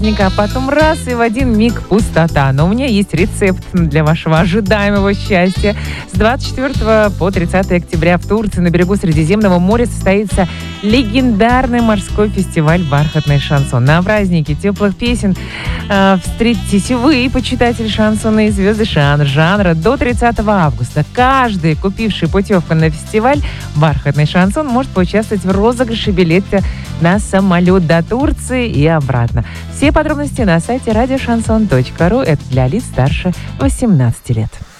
праздника, а потом раз и в один миг пустота. Но у меня есть рецепт для вашего ожидаемого счастья. С 24 по 30 октября в Турции на берегу Средиземного моря состоится легендарный морской фестиваль «Бархатный шансон». На празднике теплых песен встретитесь вы, почитатели шансона и звезды жанра. До 30 августа каждый, купивший путевку на фестиваль «Бархатный шансон», может поучаствовать в розыгрыше билета на самолет до Турции и обратно. Все подробности на сайте radiochansson.ru. Это для лиц старше 18 лет.